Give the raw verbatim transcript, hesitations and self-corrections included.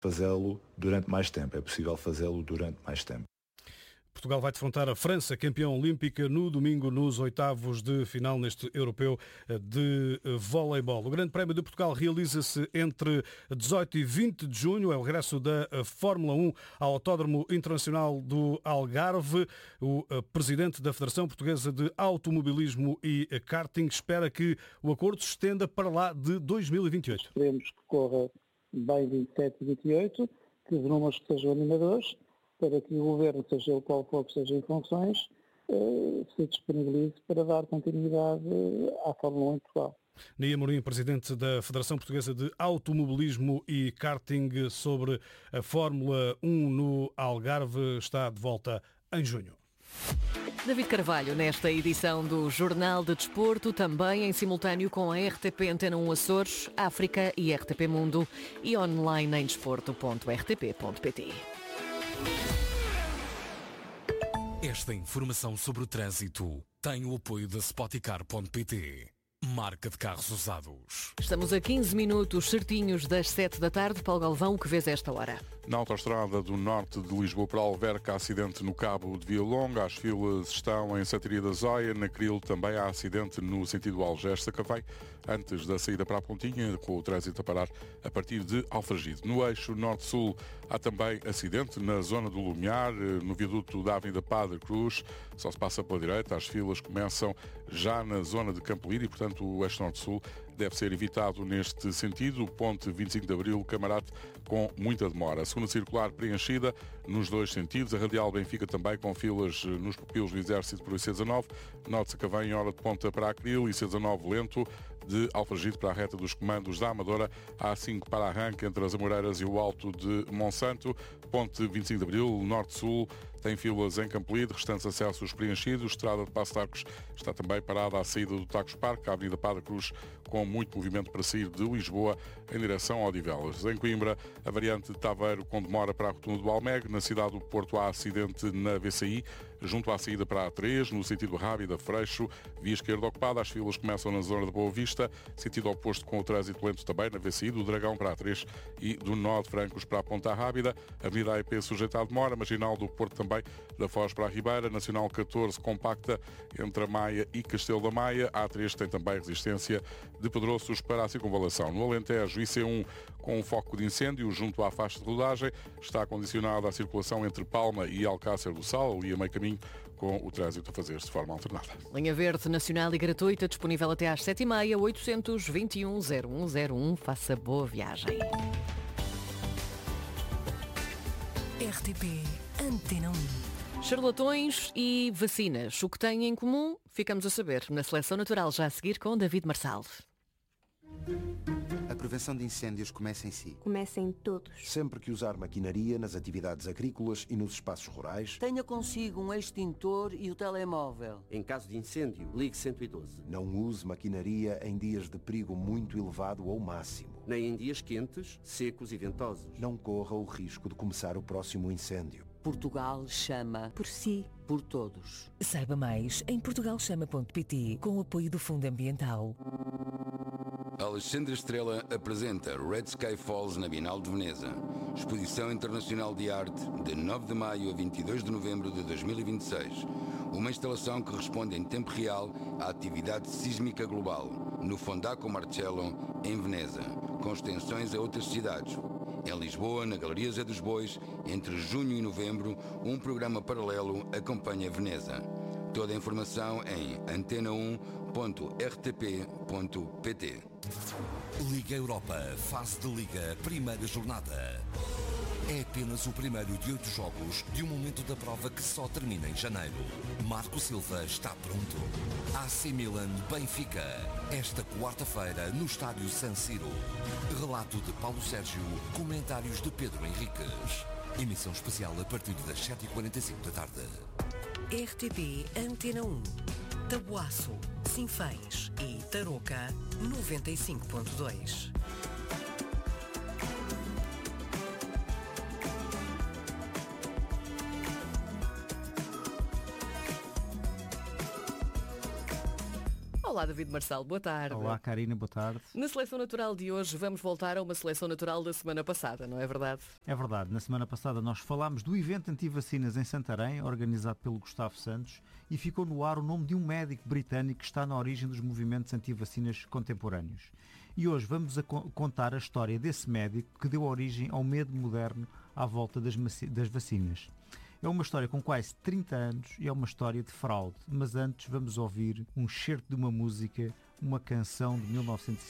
fazê-lo durante mais tempo. É possível fazê-lo durante mais tempo. Portugal vai defrontar a França, campeã olímpica, no domingo nos oitavos de final neste europeu de voleibol. O Grande Prémio de Portugal realiza-se entre dezoito e vinte de junho. É o regresso da Fórmula um ao Autódromo Internacional do Algarve. O presidente da Federação Portuguesa de Automobilismo e Karting espera que o acordo se estenda para lá de dois mil e vinte e oito. Esperemos que corra bem vinte e sete e vinte e oito, que os números que sejam animadores, para que o Governo, seja o qual for que seja em funções, eh, se disponibilize para dar continuidade à Fórmula um em Portugal. Nia Amorim, presidente da Federação Portuguesa de Automobilismo e Karting, sobre a Fórmula um no Algarve, está de volta em junho. David Carvalho, nesta edição do Jornal de Desporto, também em simultâneo com a R T P Antena um Açores, África e R T P Mundo e online em desporto ponto r t p ponto p t. Esta informação sobre o trânsito tem o apoio da Spoticar ponto p t, marca de carros usados. Estamos a quinze minutos certinhos das sete da tarde. Paulo Galvão, o que vês a esta hora? Na autoestrada do norte de Lisboa para Alverca, há acidente no Cabo de Via Longa. As filas estão em Santaria da Zóia. Na Cril também há acidente no sentido Algés-Sacavém, antes da saída para a Pontinha, com o trânsito a parar a partir de Alfragide. No eixo norte-sul há também acidente na zona do Lumiar, no viaduto da Avenida Padre Cruz. Só se passa pela direita. As filas começam já na zona de Campo Lírio, portanto o eixo norte-sul deve ser evitado neste sentido. Ponte vinte e cinco de Abril, Camarate, com muita demora. A segunda circular preenchida nos dois sentidos. A Radial Benfica também com filas nos pupilos do Exército por I C dezanove. Norte Sacavém, hora de ponta para Acril. I C dezanove lento de Alfragide para a reta dos comandos da Amadora. A cinco para arranque entre as Amoreiras e o Alto de Monsanto. Ponte vinte e cinco de Abril, norte-sul, tem filas em Campolide, restantes acessos preenchidos. Estrada de Passo de Arcos está também parada à saída do Tacos Parque. A Avenida Padre Cruz com muito movimento para sair de Lisboa em direção a Odivelas. Em Coimbra, a variante de Taveiro com demora para a rotunda do Almeg. Na cidade do Porto há acidente na V C I, junto à saída para a A três, no sentido Rábida, Freixo, via esquerda ocupada. As filas começam na zona de Boa Vista, sentido oposto com o trânsito lento também na V C I, do Dragão para a A três e do Nó de Francos para a Ponta Rábida. Avenida A E P sujeita à demora, Marginal do Porto também, da Foz para a Ribeira. Nacional catorze compacta entre a Maia e Castelo da Maia. A A três tem também resistência de Pedroços para a circunvalação. No Alentejo, I C um com um foco de incêndio junto à faixa de rodagem, está condicionada a circulação entre Palma e Alcácer do Sal, ali a meio caminho, com o trânsito a fazer-se de forma alternada. Linha Verde nacional e gratuita, disponível até às sete e meia, oitocentos e vinte e um, zero um zero um. Faça boa viagem. R T P Antena um. Charlatões e vacinas. O que têm em comum? Ficamos a saber na Seleção Natural, já a seguir com David Marçal. A prevenção de incêndios começa em si. Começa em todos. Sempre que usar maquinaria nas atividades agrícolas e nos espaços rurais, tenha consigo um extintor e o telemóvel. Em caso de incêndio, ligue cento e doze. Não use maquinaria em dias de perigo muito elevado ou máximo. Nem em dias quentes, secos e ventosos. Não corra o risco de começar o próximo incêndio. Portugal chama por si, por todos. Saiba mais em portugal chama ponto p t, com o apoio do Fundo Ambiental. Alexandre Estrela apresenta Red Sky Falls na Bienal de Veneza. Exposição Internacional de Arte de nove de maio a vinte e dois de novembro de dois mil e vinte e seis. Uma instalação que responde em tempo real à atividade sísmica global, no Fondaco Marcello, em Veneza, com extensões a outras cidades. Em Lisboa, na Galeria Zé dos Bois, entre junho e novembro, um programa paralelo acompanha Veneza. Toda a informação em antena um ponto r t p ponto p t. Liga Europa, fase de Liga, primeira jornada. É apenas o primeiro de oito jogos de um momento da prova que só termina em janeiro. Marco Silva está pronto. A C Milan Benfica, esta quarta-feira no estádio San Siro. Relato de Paulo Sérgio, comentários de Pedro Henriques. Emissão especial a partir das sete e quarenta e cinco da tarde. R T P Antena um. Tabuaço, Sinfãs e Tarouca, noventa e cinco ponto dois. Olá, David Marçal, boa tarde. Olá, Karina, boa tarde. Na Seleção Natural de hoje vamos voltar a uma Seleção Natural da semana passada, não é verdade? É verdade. Na semana passada nós falámos do evento anti-vacinas em Santarém, organizado pelo Gustavo Santos, e ficou no ar o nome de um médico britânico que está na origem dos movimentos anti-vacinas contemporâneos. E hoje vamos a co- contar a história desse médico que deu origem ao medo moderno à volta das, maci- das vacinas. É uma história com quase trinta anos e é uma história de fraude, mas antes vamos ouvir um excerto de uma música, uma canção de mil novecentos e